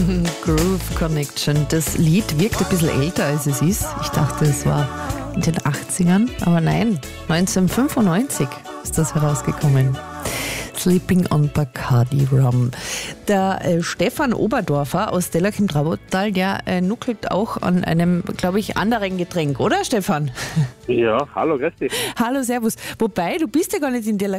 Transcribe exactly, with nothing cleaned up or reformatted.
Groove Connection. Das Lied wirkt ein bisschen älter, als es ist. Ich dachte, es war in den achtzigern, aber nein, neunzehnhundertfünfundneunzig ist das herausgekommen. Sleeping on Bacardi Rum. Der äh, Stefan Oberdorfer aus Dellerk im Traubertal, der äh, nuckelt auch an einem, glaube ich, anderen Getränk, oder Stefan? Ja, hallo, grüß dich. Hallo, servus. Wobei, du bist ja gar nicht in Dellerk